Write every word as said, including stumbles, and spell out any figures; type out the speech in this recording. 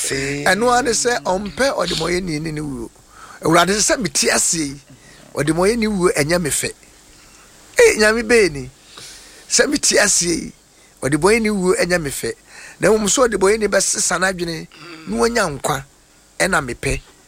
eno ane se ompe odemoye ni ni wuo ewurade se meti ase odemoye ni wuo enya mefe eh nyame be ni se meti ase odemoye ni wuo enya mefe na mum so odemoye ni be sesa na dwene no anya nkwa ena mepe